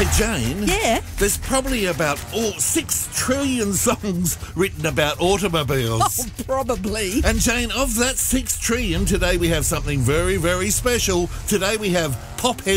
Hey, Jane. Yeah? There's probably about 6 trillion songs written about automobiles. Oh, probably. And Jane, of that 6 trillion, today we have something very, very special. Today we have Pophead